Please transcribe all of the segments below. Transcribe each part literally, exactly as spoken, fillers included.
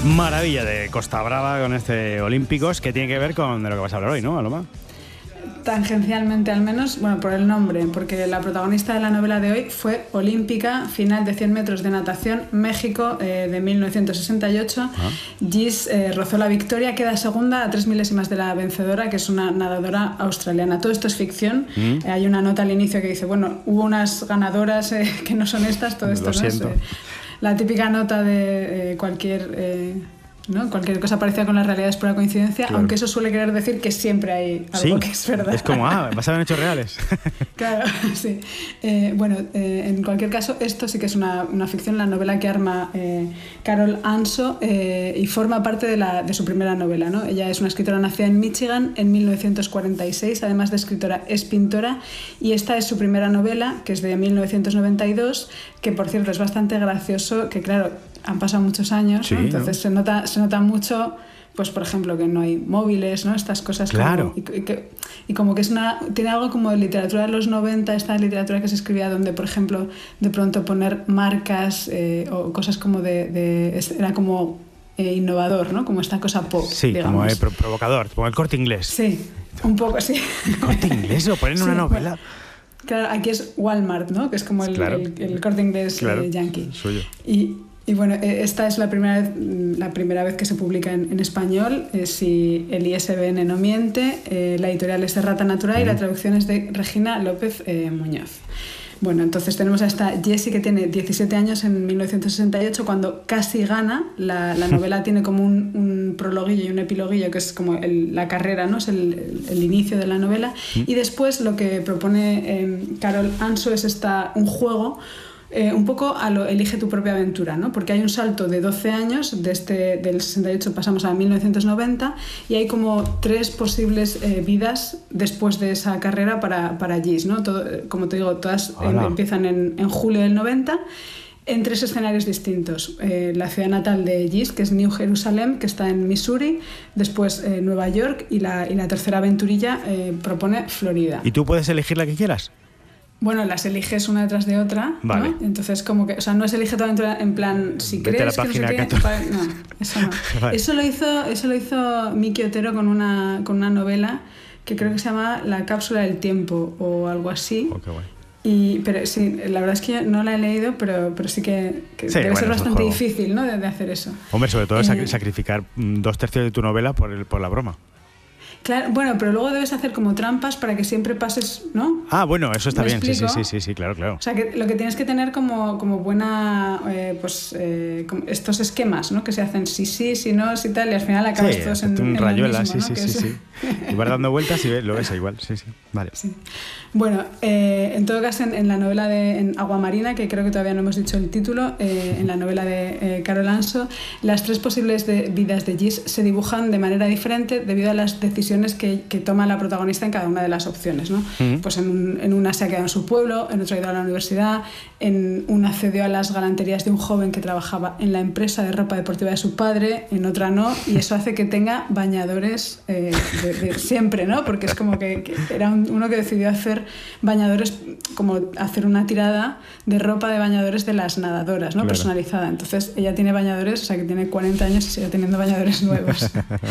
Maravilla de Costa Brava con este Olímpicos, que tiene que ver con de lo que vas a hablar hoy, ¿no, Aloma? Tangencialmente al menos, bueno, por el nombre, porque la protagonista de la novela de hoy fue olímpica, final de cien metros de natación, México, eh, de mil novecientos sesenta y ocho. Ah. Gis eh, rozó la victoria, queda segunda a tres milésimas de la vencedora, que es una nadadora australiana. Todo esto es ficción. Mm. Eh, hay una nota al inicio que dice, bueno, hubo unas ganadoras eh, que no son estas, todo esto. Lo siento. ¿no? Es, eh, la típica nota de eh, cualquier... Eh, ¿no? Cualquier cosa parecida con la realidad es pura coincidencia, claro. Aunque eso suele querer decir que siempre hay algo sí, que es verdad. Es como, ah, basado en hechos reales. Claro, sí. Eh, bueno, eh, en cualquier caso, esto sí que es una, una ficción, la novela que arma eh, Carol Anso, eh, y forma parte de, la, de su primera novela, ¿no? Ella es una escritora nacida en Michigan en mil novecientos cuarenta y seis, además de escritora, es pintora, y esta es su primera novela, que es de mil novecientos noventa y dos, que por cierto es bastante gracioso, que claro, han pasado muchos años, sí, ¿no? Entonces ¿no? se nota se nota mucho, pues por ejemplo que no hay móviles, ¿no? Estas cosas, claro. Como, y, y, que, y como que es una tiene algo como de literatura de los noventa, esta literatura que se escribía donde por ejemplo de pronto poner marcas eh, o cosas como de, de era como eh, innovador, ¿no? Como esta cosa pop, sí, digamos. como el provocador, como el Corte Inglés. Sí, un poco sí. ¿El Corte Inglés lo ponen en sí, una novela? Bueno, claro, aquí es Walmart, ¿no? Que es como el, claro. el, el Corte Inglés claro. eh, yankee. Suyo. Y Y bueno, esta es la primera vez, la primera vez que se publica en, en español. Eh, si el I S B N no miente, eh, la editorial es de Rata Natural mm. y la traducción es de Regina López eh, Muñoz. Bueno, entonces tenemos a esta Jessie que tiene diecisiete años en mil novecientos sesenta y ocho, cuando casi gana. La, la novela tiene como un, un prologuillo y un epiloguillo que es como el, la carrera, ¿no? Es el, el, el inicio de la novela. Mm. Y después lo que propone eh, Carol Anso es esta, un juego Eh, un poco a lo elige tu propia aventura, ¿no? Porque hay un salto de doce años, de este, del sesenta y ocho pasamos a mil novecientos noventa, y hay como tres posibles eh, vidas después de esa carrera para, para Gis, ¿no? Todo, como te digo, todas eh, empiezan en, en julio del noventa, en tres escenarios distintos. Eh, la ciudad natal de Gis, que es New Jerusalem, que está en Missouri, después eh, Nueva York, y la, y la tercera aventurilla eh, propone Florida. ¿Y tú puedes elegir la que quieras? Bueno, las eliges una detrás de otra, vale. ¿no? Entonces, como que, o sea, no es elige toda aventura en plan, si Vete crees a la que página no sé qué, no, eso no. Vale. Eso lo hizo, eso lo hizo Miki Otero con una, con una novela que creo que se llama La cápsula del tiempo o algo así. Oh, qué guay. Y, pero sí, la verdad es que yo no la he leído, pero, pero sí que, que sí, debe bueno, ser bastante difícil, ¿no? De, de hacer eso. Hombre, sobre todo eh, sacrificar dos tercios de tu novela por, el, por la broma. Claro, bueno, pero luego debes hacer como trampas para que siempre pases, ¿no? Ah, bueno, eso está bien, sí, sí, sí, sí, sí, claro, claro. O sea, que lo que tienes que tener como, como buena, eh, pues, eh, como estos esquemas, ¿no? Que se hacen sí, sí, sí, no, sí, tal, y al final acabas sí, todos en, un en rayuela, el mismo, sí, ¿no? sí, que sí, es... sí. Y vas dando vueltas y lo ves igual, sí, sí, vale. Sí. Bueno, eh, en todo caso, en, en la novela de en Aguamarina, que creo que todavía no hemos dicho el título, eh, en la novela de eh, Carol Anso, las tres posibles de, vidas de Gis se dibujan de manera diferente debido a las decisiones que, que toma la protagonista en cada una de las opciones, ¿no? Uh-huh. Pues en, un, en una se ha quedado en su pueblo, en otra ha ido a la universidad, en una cedió a las galanterías de un joven que trabajaba en la empresa de ropa deportiva de su padre, en otra no, y eso hace que tenga bañadores eh, de, de siempre, ¿no? Porque es como que, que era un, uno que decidió hacer bañadores, como hacer una tirada de ropa de bañadores de las nadadoras, ¿no? Claro. Personalizada. Entonces ella tiene bañadores, o sea que tiene cuarenta años y sigue teniendo bañadores nuevos.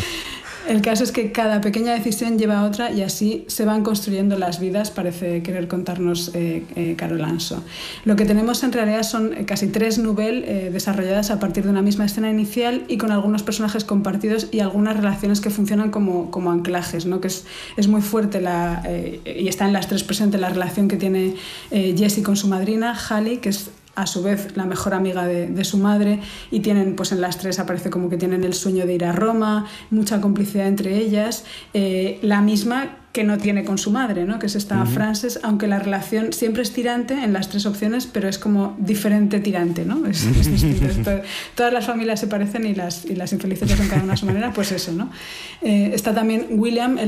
El caso es que cada pequeña decisión lleva a otra y así se van construyendo las vidas, parece querer contarnos eh, eh, Carol Anso. Lo que tenemos en realidad son casi tres novelas eh, desarrolladas a partir de una misma escena inicial y con algunos personajes compartidos y algunas relaciones que funcionan como, como anclajes, ¿no? Que es, es muy fuerte la, eh, y está en las tres presentes la relación que tiene eh, Jessie con su madrina, Hallie, que es a su vez la mejor amiga de, de su madre, y tienen, pues en las tres aparece como que tienen el sueño de ir a Roma, mucha complicidad entre ellas, eh, la misma que no tiene con su madre, ¿no? Que es esta uh-huh. Frances, aunque la relación siempre es tirante en las tres opciones, pero es como diferente tirante, ¿no? Es, es distinto. Esto, todas las familias se parecen y las, y las infelices hacen cada una a su manera, pues eso, ¿no? Eh, está también William, el